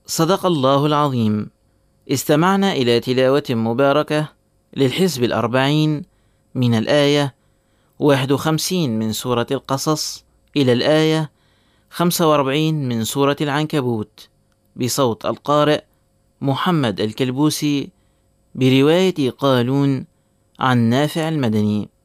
صدق الله العظيم. استمعنا إلى تلاوة مباركة للحزب 40 من الآية 51 من سورة القصص إلى الآية 45 من سورة العنكبوت، بصوت القارئ محمد الكلبوسي، برواية قالون عن نافع المدني.